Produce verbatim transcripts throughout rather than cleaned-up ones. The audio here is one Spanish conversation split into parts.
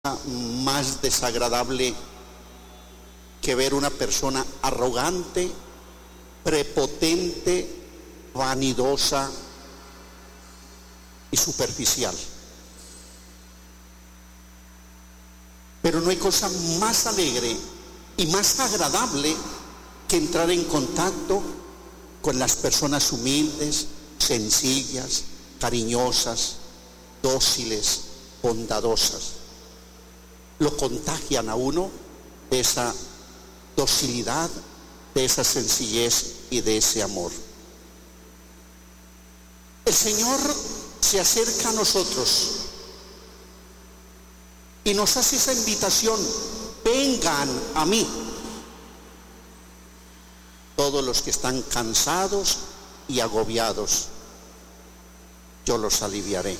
más desagradable que ver una persona arrogante, prepotente, vanidosa y superficial. Pero no hay cosa más alegre y más agradable que entrar en contacto con las personas humildes, sencillas, cariñosas, dóciles, bondadosas. Lo contagian a uno de esa docilidad, de esa sencillez y de ese amor. El Señor se acerca a nosotros y nos hace esa invitación: vengan a mí todos los que están cansados y agobiados, yo los aliviaré.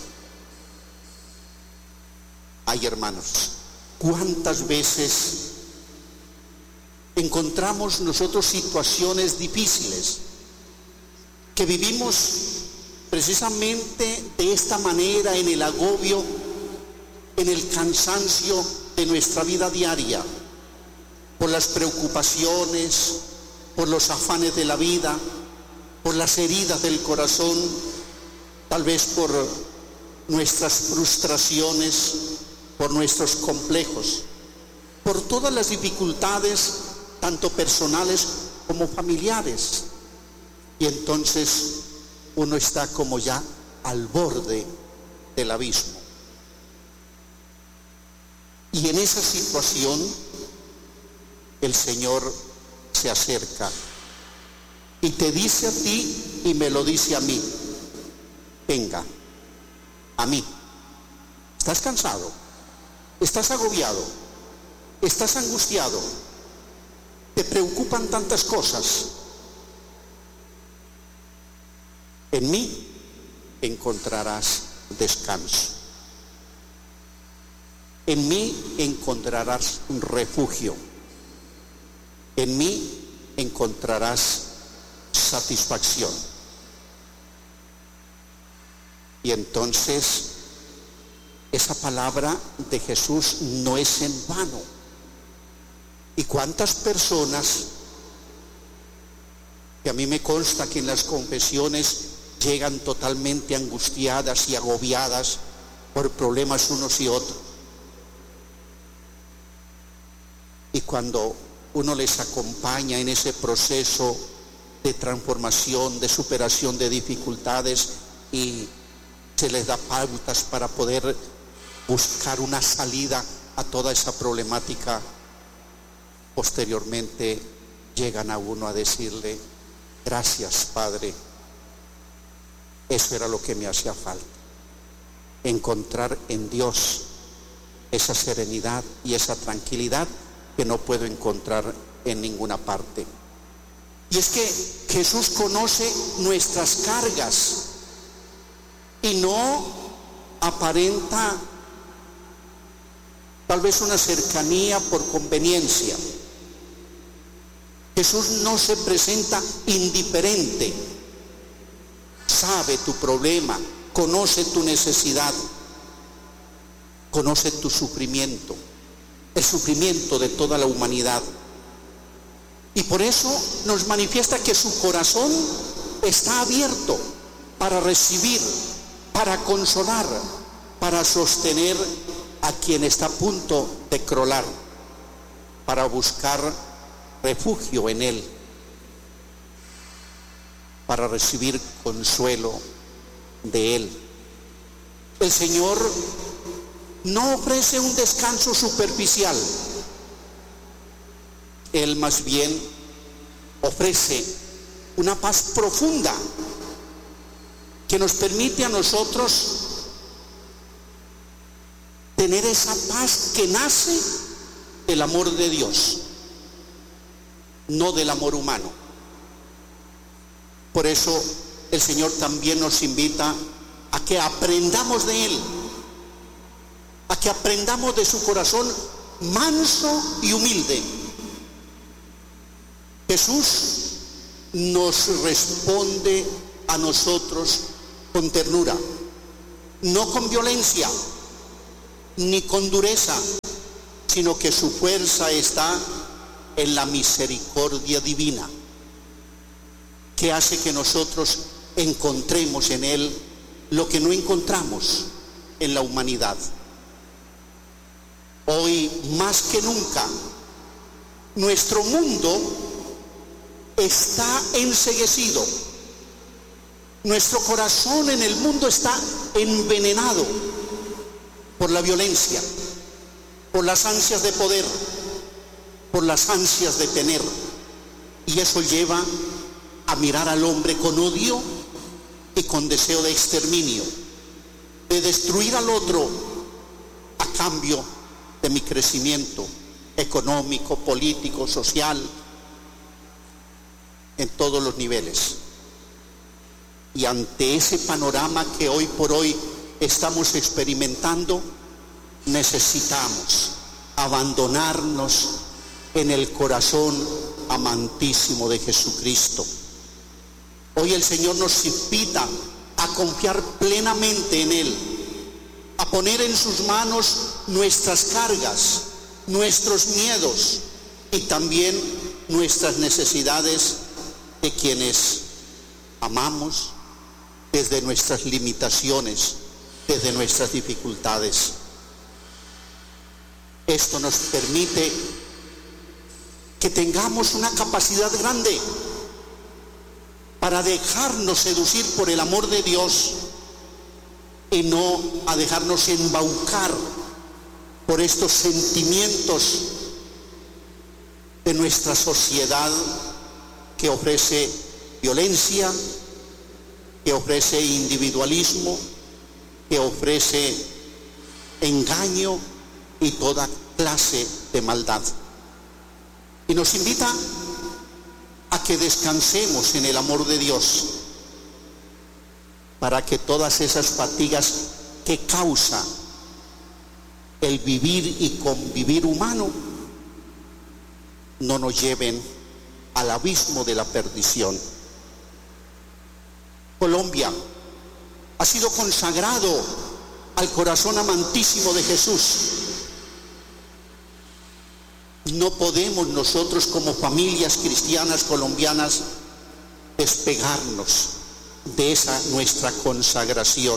Ay, hermanos, ¿cuántas veces encontramos nosotros situaciones difíciles que vivimos precisamente de esta manera, en el agobio, en el cansancio de nuestra vida diaria, por las preocupaciones, por los afanes de la vida, por las heridas del corazón, tal vez por nuestras frustraciones, por nuestros complejos, por todas las dificultades, tanto personales como familiares. Y entonces uno está como ya al borde del abismo. Y en esa situación el Señor se acerca y te dice a ti y me lo dice a mí: venga a mí. ¿Estás cansado? ¿Estás agobiado? ¿Estás angustiado? ¿Te preocupan tantas cosas? En mí encontrarás descanso. En mí encontrarás un refugio. En mí encontrarás satisfacción. Y entonces esa palabra de Jesús no es en vano. ¿Y cuántas personas, que a mí me consta que en las confesiones llegan totalmente angustiadas y agobiadas por problemas unos y otros, y cuando uno les acompaña en ese proceso de transformación, de superación de dificultades, y se les da pautas para poder buscar una salida a toda esa problemática, posteriormente llegan a uno a decirle: gracias, Padre, eso era lo que me hacía falta, encontrar en Dios esa serenidad y esa tranquilidad que no puedo encontrar en ninguna parte. Y es que Jesús conoce nuestras cargas y no aparenta tal vez una cercanía por conveniencia. Jesús no se presenta indiferente, sabe tu problema, conoce tu necesidad, conoce tu sufrimiento, el sufrimiento de toda la humanidad. Y por eso nos manifiesta que su corazón está abierto para recibir, para consolar, para sostener a quien está a punto de crolar, para buscar refugio en Él, para recibir consuelo de Él. El Señor no ofrece un descanso superficial. Él más bien ofrece una paz profunda que nos permite a nosotros tener esa paz que nace del amor de Dios, no del amor humano. Por eso el Señor también nos invita a que aprendamos de Él, a que aprendamos de su corazón manso y humilde. Jesús nos responde a nosotros con ternura, no con violencia, ni con dureza, sino que su fuerza está en la misericordia divina, que hace que nosotros encontremos en Él lo que no encontramos en la humanidad. Hoy más que nunca, nuestro mundo está enceguecido. Nuestro corazón en el mundo está envenenado por la violencia, por las ansias de poder, por las ansias de tener. Y eso lleva a mirar al hombre con odio y con deseo de exterminio, de destruir al otro a cambio de mi crecimiento económico, político, social, en todos los niveles. Y ante ese panorama que hoy por hoy estamos experimentando, necesitamos abandonarnos en el corazón amantísimo de Jesucristo. Hoy el Señor nos invita a confiar plenamente en Él, a poner en sus manos nuestras cargas, nuestros miedos y también nuestras necesidades de quienes amamos, desde nuestras limitaciones, desde nuestras dificultades. Esto nos permite que tengamos una capacidad grande para dejarnos seducir por el amor de Dios y no a dejarnos embaucar por estos sentimientos de nuestra sociedad que ofrece violencia, que ofrece individualismo, que ofrece engaño y toda clase de maldad. Y nos invita a que descansemos en el amor de Dios, para que todas esas fatigas que causa el vivir y convivir humano no nos lleven al abismo de la perdición. Colombia ha sido consagrado al corazón amantísimo de Jesús. No podemos nosotros como familias cristianas colombianas despegarnos de esa nuestra consagración.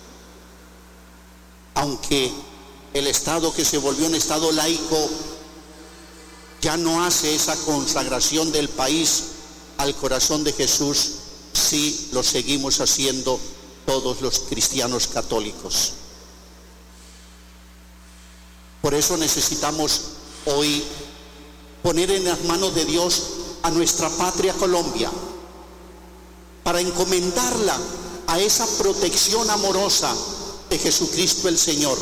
Aunque el Estado que se volvió un Estado laico ya no hace esa consagración del país al corazón de Jesús, sí lo seguimos haciendo todos los cristianos católicos. Por eso necesitamos hoy poner en las manos de Dios a nuestra patria Colombia, para encomendarla a esa protección amorosa de Jesucristo el Señor,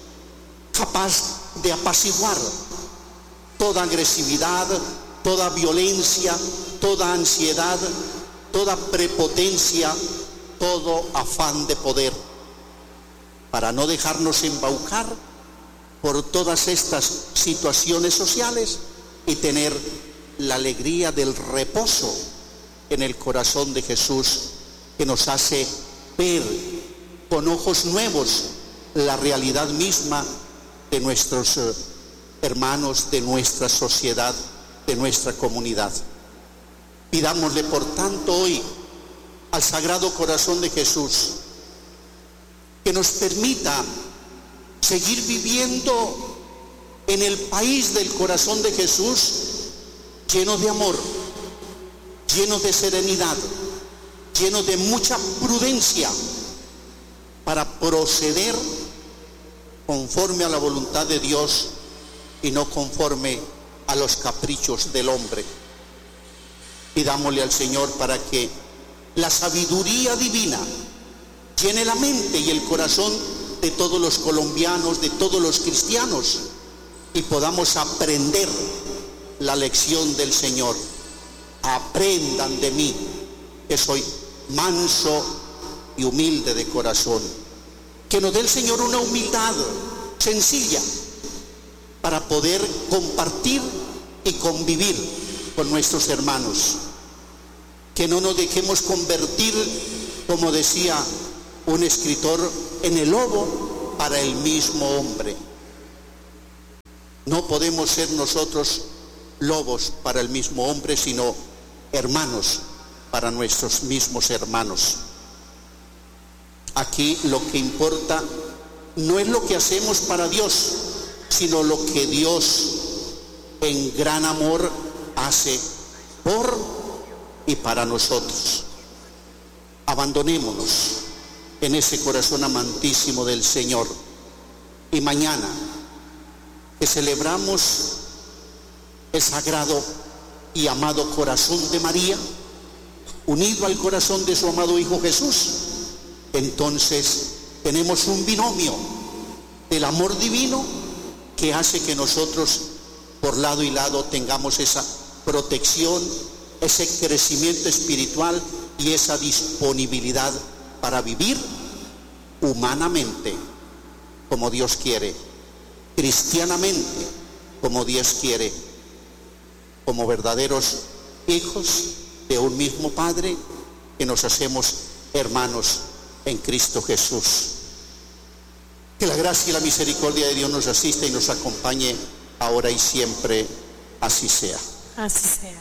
capaz de apaciguar toda agresividad, toda violencia, toda ansiedad, toda prepotencia, todo afán de poder, para no dejarnos embaucar por todas estas situaciones sociales y tener la alegría del reposo en el corazón de Jesús, que nos hace ver con ojos nuevos la realidad misma de nuestros hermanos, de nuestra sociedad, de nuestra comunidad. Pidámosle por tanto hoy al Sagrado Corazón de Jesús que nos permita seguir viviendo en el país del corazón de Jesús, lleno de amor, lleno de serenidad, lleno de mucha prudencia, para proceder conforme a la voluntad de Dios y no conforme a los caprichos del hombre. Pidámosle al Señor para que la sabiduría divina llene la mente y el corazón de todos los colombianos, de todos los cristianos, y podamos aprender la lección del Señor. Aprendan de mí, que soy manso y humilde de corazón. Que nos dé el Señor una humildad sencilla para poder compartir y convivir con nuestros hermanos. Que no nos dejemos convertir, como decía un escritor, en el lobo para el mismo hombre. No podemos ser nosotros lobos para el mismo hombre, sino hermanos para nuestros mismos hermanos. Aquí lo que importa no es lo que hacemos para Dios, sino lo que Dios en gran amor hace por y para nosotros. Abandonémonos en ese corazón amantísimo del Señor. Y mañana que celebramos el sagrado y amado corazón de María, unido al corazón de su amado Hijo Jesús, entonces tenemos un binomio del amor divino que hace que nosotros por lado y lado tengamos esa protección, ese crecimiento espiritual y esa disponibilidad para vivir humanamente como Dios quiere, cristianamente como Dios quiere, como verdaderos hijos de un mismo Padre que nos hacemos hermanos en Cristo Jesús. Que la gracia y la misericordia de Dios nos asista y nos acompañe ahora y siempre. Así sea. Así sea.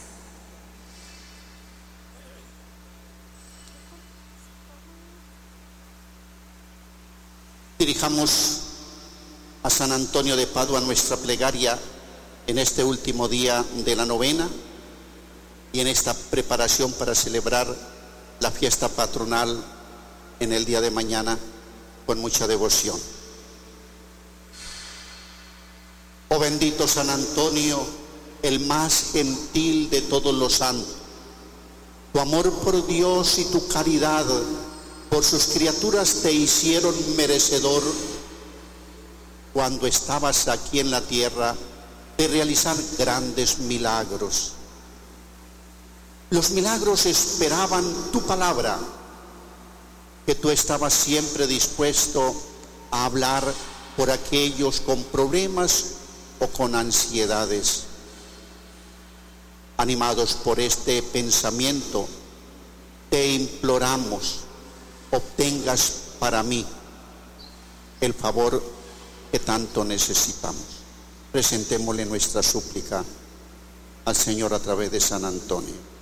Dirijamos a San Antonio de Padua nuestra plegaria en este último día de la novena y en esta preparación para celebrar la fiesta patronal en el día de mañana con mucha devoción. Oh bendito San Antonio, el más gentil de todos los santos, tu amor por Dios y tu caridad por sus criaturas te hicieron merecedor cuando estabas aquí en la tierra de realizar grandes milagros. Los milagros esperaban tu palabra, que tú estabas siempre dispuesto a hablar por aquellos con problemas o con ansiedades. Animados por este pensamiento, te imploramos, obtengas para mí el favor que tanto necesitamos. Presentémosle nuestra súplica al Señor a través de San Antonio.